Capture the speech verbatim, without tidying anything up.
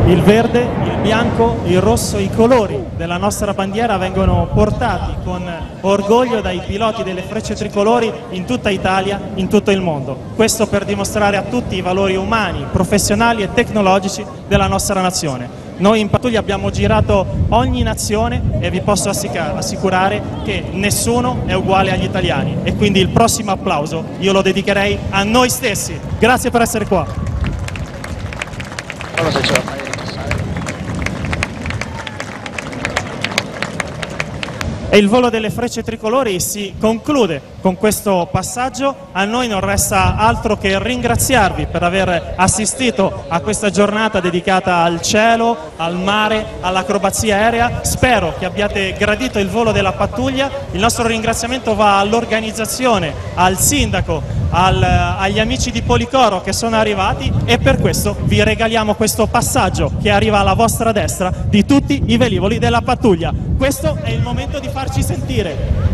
Il verde, il bianco, il rosso, i colori della nostra bandiera vengono portati con orgoglio dai piloti delle Frecce Tricolori in tutta Italia, in tutto il mondo. Questo per dimostrare a tutti i valori umani, professionali e tecnologici della nostra nazione. Noi in pattuglia abbiamo girato ogni nazione e vi posso assicurare che nessuno è uguale agli italiani e quindi il prossimo applauso io lo dedicherei a noi stessi. Grazie per essere qua. E il volo delle Frecce Tricolori si conclude con questo passaggio. A noi non resta altro che ringraziarvi per aver assistito a questa giornata dedicata al cielo, al mare, all'acrobazia aerea. Spero che abbiate gradito il volo della pattuglia. Il nostro ringraziamento va all'organizzazione, al sindaco, al, agli amici di Policoro che sono arrivati e per questo vi regaliamo questo passaggio che arriva alla vostra destra di tutti i velivoli della pattuglia. Questo è il momento di farci sentire.